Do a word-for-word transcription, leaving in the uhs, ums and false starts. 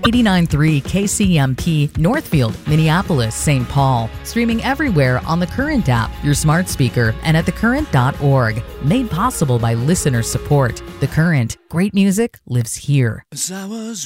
eighty-nine point three K C M P, Northfield, Minneapolis, Saint Paul. Streaming everywhere on the Current app, your smart speaker, and at the current dot org. Made possible by listener support. The Current. Great music lives here. As I was